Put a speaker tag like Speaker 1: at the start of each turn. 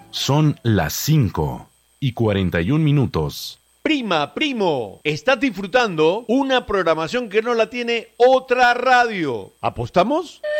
Speaker 1: Son las 5:41.
Speaker 2: Prima, primo, estás disfrutando una programación que no la tiene otra radio. ¿Apostamos?